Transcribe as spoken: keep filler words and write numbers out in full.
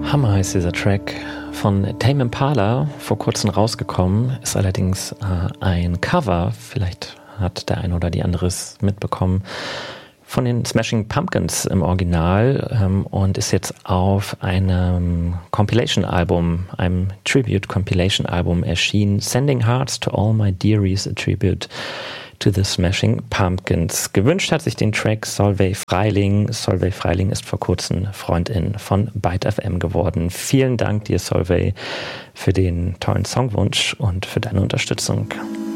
Hammer heißt dieser Track von Tame Impala, vor kurzem rausgekommen, ist allerdings äh, ein Cover, vielleicht hat der eine oder die andere es mitbekommen, von den Smashing Pumpkins im Original ähm, und ist jetzt auf einem Compilation-Album, einem Tribute-Compilation-Album erschienen, Sending Hearts to All My Dearies, a Tribute to the Smashing Pumpkins. Gewünscht hat sich den Track Solveig Freiling. Solveig Freiling ist vor kurzem Freundin von Byte F M geworden. Vielen Dank dir, Solveig, für den tollen Songwunsch und für deine Unterstützung.